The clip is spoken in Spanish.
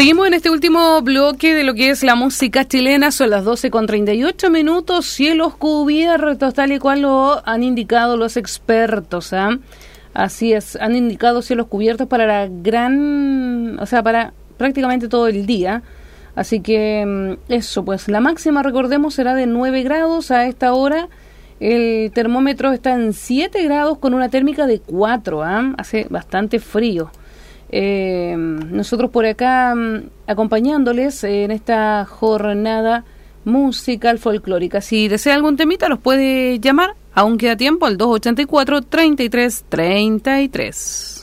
Seguimos en este último bloque de lo que es la música chilena. Son las 12:38, cielos cubiertos, tal y cual lo han indicado los expertos, ¿eh? Así es, han indicado cielos cubiertos para para prácticamente todo el día. Así que eso, pues la máxima, recordemos, será de 9 grados a esta hora. El termómetro está en 7 grados con una térmica de 4, ¿eh? Hace bastante frío. Nosotros por acá acompañándoles en esta jornada musical folclórica. Si desea algún temita, los puede llamar, aún queda tiempo, al 284-3333.